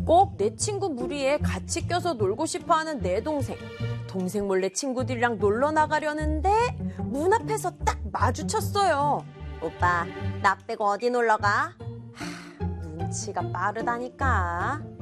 꼭 내 친구 무리에 같이 껴서 놀고 싶어하는 내 동생. 동생 몰래 친구들이랑 놀러 나가려는데 문 앞에서 딱 마주쳤어요. 오빠, 나 빼고 어디 놀러 가? 눈치가 빠르다니까.